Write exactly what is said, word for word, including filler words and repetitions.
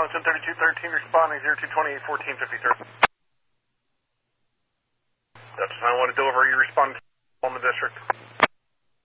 Wisconsin, thirty-two thirteen, responding zero two twenty-eight fourteen fifty-three. That's nine one to Dover, you respond on the district.